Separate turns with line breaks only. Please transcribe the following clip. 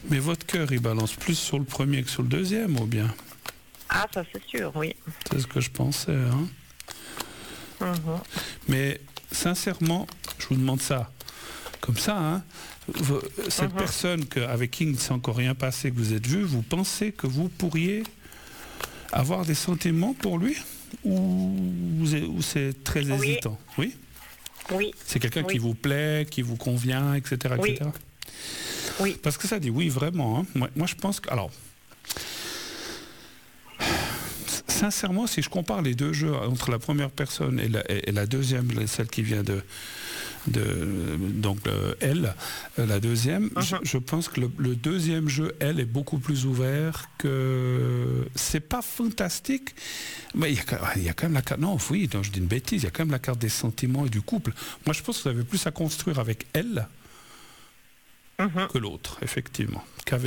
Mais votre cœur, il balance plus sur le premier que sur le deuxième, ou bien?
Ah, ça c'est sûr, oui.
C'est ce que je pensais, hein.
Mhm.
Mais sincèrement, je vous demande ça. Comme ça, hein, cette personne avec qui il ne s'est encore rien passé, que vous êtes vu, vous pensez que vous pourriez avoir des sentiments pour lui? Ou c'est très
Oui.
hésitant? Oui.
Oui.
C'est quelqu'un
Oui.
qui vous plaît, qui vous convient, etc.
Oui.
etc.
Oui.
Parce que ça dit oui, vraiment. Hein. Moi, je pense que... Alors, sincèrement, si je compare les deux jeux entre la première personne et la deuxième, celle qui vient donc elle, la deuxième, je pense que le deuxième jeu, elle, est beaucoup plus ouvert que... C'est pas fantastique, mais il y a quand même la carte... Non, oui, non, je dis une bêtise, il y a quand même la carte des sentiments et du couple. Moi, je pense que vous avez plus à construire avec elle que l'autre, effectivement, qu'avec